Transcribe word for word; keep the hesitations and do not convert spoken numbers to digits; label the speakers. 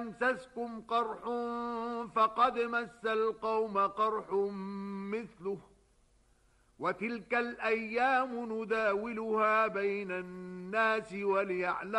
Speaker 1: يمسسكم قرح فقد مس القوم قرح مثله وتلك الأيام نداولها بين الناس وليعلم